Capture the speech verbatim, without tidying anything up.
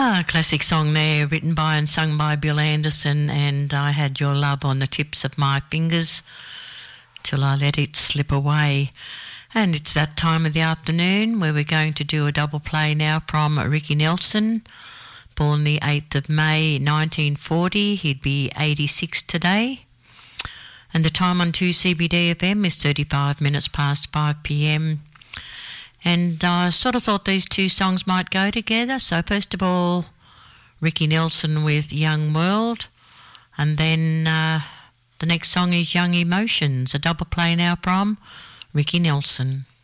Ah, classic song there, written by and sung by Bill Anderson, and I had your love on the tips of my fingers till I let it slip away. And it's that time of the afternoon where we're going to do a double play now from Ricky Nelson, born the eighth of May nineteen forty. He'd be eighty-six today. And the time on two C B D F M is thirty-five minutes past five p.m. And I sort of thought these two songs might go together. So first of all, Ricky Nelson with Young World. And then uh, the next song is Young Emotions, a double play now from Ricky Nelson.